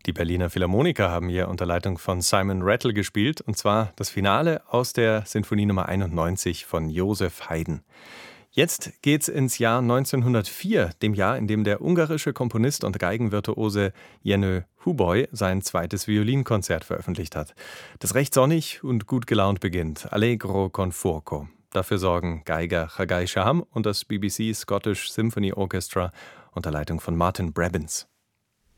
Die Berliner Philharmoniker haben hier unter Leitung von Simon Rattle gespielt, und zwar das Finale aus der Sinfonie Nummer 91 von Joseph Haydn. Jetzt geht's ins Jahr 1904, dem Jahr, in dem der ungarische Komponist und Geigenvirtuose Jenő Huboly sein zweites Violinkonzert veröffentlicht hat, das recht sonnig und gut gelaunt beginnt. Allegro con fuoco. Dafür sorgen Geiger Chagai Shaham und das BBC Scottish Symphony Orchestra unter Leitung von Martin Brabbins.